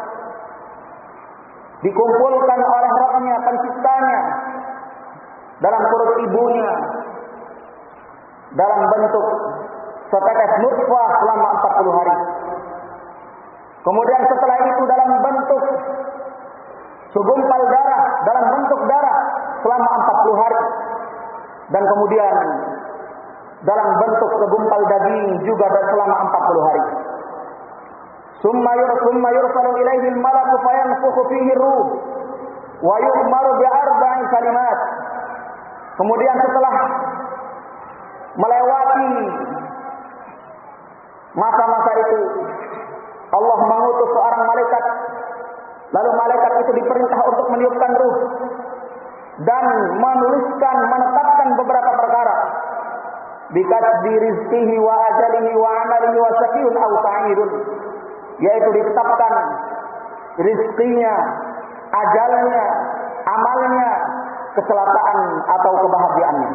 [SPEAKER 2] dikumpulkan oleh Rabbnya penciptanya dalam perut ibunya dalam bentuk setetes nutfah selama 40 hari. Kemudian setelah itu dalam bentuk segumpal darah, dalam bentuk darah selama 40 hari. Dan kemudian dalam bentuk segumpal daging juga selama 40 hari. Summa yursalu ilaihi al-malaku fayanfukhu fihi ruh wa yu'maru bi arba'in kalimat. Kemudian setelah melewati masa-masa itu, Allah mengutus seorang malaikat. Lalu malaikat itu diperintah untuk meniupkan ruh dan menuliskan, menetapkan beberapa perkara. Bikatbi rizqihi wa ajalihi wa amalihi wa syaqiyun aw sa'idun. Yaitu ditetapkan rizkinya, ajalnya, amalnya, keselakaan atau kebahagiaannya.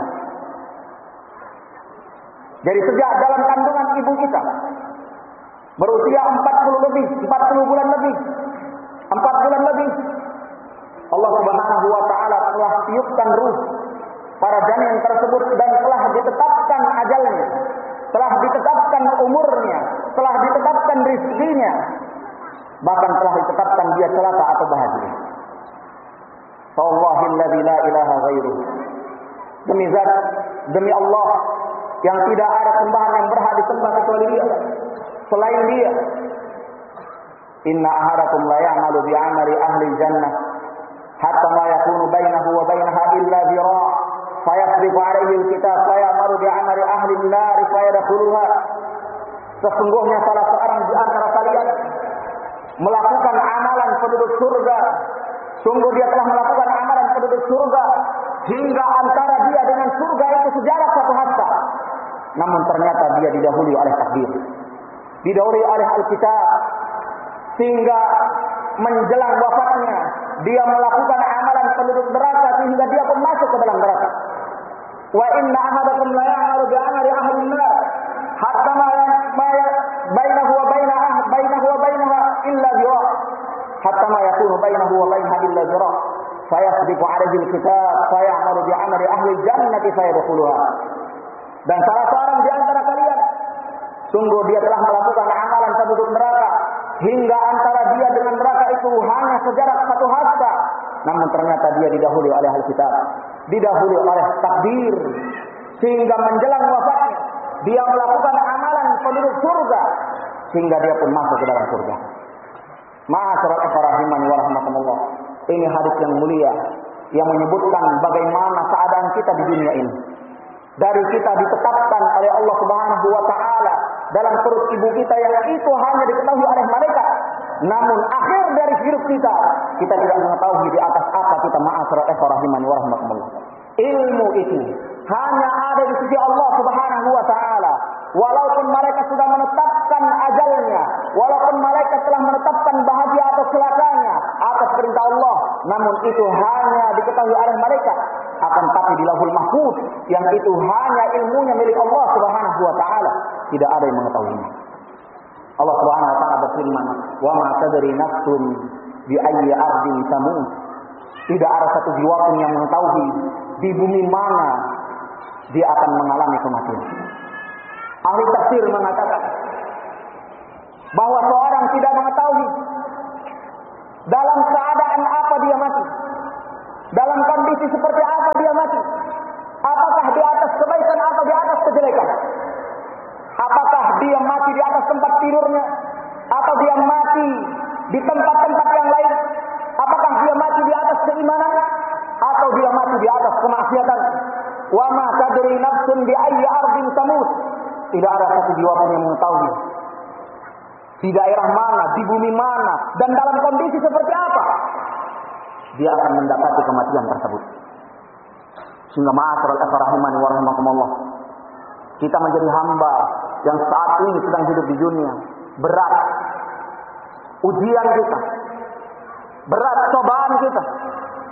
[SPEAKER 2] Jadi sejak dalam kandungan ibu kita berusia 40 bulan lebih, 4 bulan lebih, Allah Subhanahu wa taala telah tiupkan ruh pada janin tersebut dan telah ditetapkan ajalnya, telah ditetapkan umurnya, telah ditetapkan rizkinya, bahkan telah ditetapkan dia celaka atau bahagia. Allahilladzi la ilaha ghairuh. Demi zat, demi Allah yang tidak ada sembahan yang berhak disembah kecuali Dia, selain Dia. Inna ahadakum la ya'malu bi 'amali ahli jannah hatta ma yakunu bainahu wa bainaha illa dhira' fayasbiqu 'alaihi al-kitab fayamaru bi 'amali ahli an-nar fayadkhuluha. Sesungguhnya salah seorang di antara kalian melakukan amalan penduduk surga. Sungguh dia telah melakukan amalan penduduk surga hingga antara dia dengan surga itu sejarak satu hasta. Namun ternyata dia didahului oleh takdir, didahului oleh Alkitab, sehingga menjelang wafatnya dia melakukan amalan penduduk neraka sehingga dia pun masuk ke dalam neraka. Wa inna ahadakum la ya'malu bi 'amali ahli an-nar hatta ma bainahu wa bainaha illa dhira' hatta ma yakunu bainahu wa bainaha illa dhira' fayasbiqu 'alaihi al-kitab fayamalu bi 'amali ahli al-jannati fayadkhuluha. Dan salah seorang di antara kalian sungguh dia telah melakukan amalan penduduk neraka hingga antara dia dengan neraka itu hanya sejarak satu hasta. Namun ternyata dia didahului oleh Alkitab, didahului oleh takdir, sehingga menjelang wafatnya dia melakukan amalan penduduk surga sehingga dia pun masuk ke dalam surga. Ma'asyiral rahimani wa rahmatullah. Ini hadis yang mulia yang menyebutkan bagaimana keadaan kita di dunia ini. Dari kita ditetapkan oleh Allah Subhanahu wa taala dalam perut ibu kita yang itu hanya diketahui oleh malaikat. Namun akhir dari hidup kita tidak mengetahui di atas apa kita. Ma'asyiral rahimani wa rahmatullah. Ilmu itu hanya ada di sisi Allah Subhanahu wa taala. Walaupun malaikat sudah menetapkan ajalnya, walaupun malaikat telah menetapkan bahagia atau celakanya atas perintah Allah, namun itu hanya diketahui oleh malaikat. Akan tapi di Lauhul Mahfuz yang itu hanya ilmunya milik Allah Subhanahu wa taala, tidak ada yang mengetahuinya. Allah Subhanahu wa taala berfirman, "Wa ma tadri nafsun bi ayyi ardin tamut." Tidak ada satu jiwa pun yang mengetahui di bumi mana dia akan mengalami kematian. Ahli tafsir mengatakan bahwa seorang tidak mengetahui dalam keadaan apa dia mati, dalam kondisi seperti apa dia mati, apakah di atas kebaikan atau di atas kejelekan. di tempat-tempat yang lain? Apakah dia mati di atas keimanan atau dia mati di atas kemaksiatan? Wa ma tadri nafsun bi ayyi ardin tamut. Tidak ada satu jiwa pun yang mengetahui di daerah mana, di bumi mana, dan dalam kondisi seperti apa dia akan mendapati kematian tersebut. Sehingga ma'asyiral ikhwah rahimani wa rahimakumullah, kita menjadi hamba yang saat ini sedang hidup di dunia. Berat ujian kita, berat cobaan kita,